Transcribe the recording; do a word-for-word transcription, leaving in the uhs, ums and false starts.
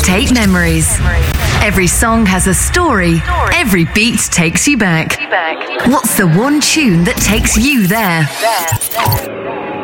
Mixtape Memories. Every song has a story. Every beat takes you back. What's the one tune that takes you there?